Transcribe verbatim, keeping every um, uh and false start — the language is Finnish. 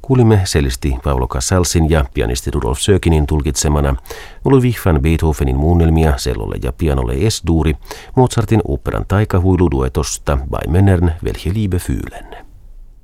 Kuulimme selisti Paolo Casalsin ja pianisti Rudolf Sökinin tulkitsemana Ludwig van Beethovenin muunnelmia cellolle ja pianolle Es-duuri Mozartin oopperan taikahuiluduetosta Bei Männern welche Liebe fühlen.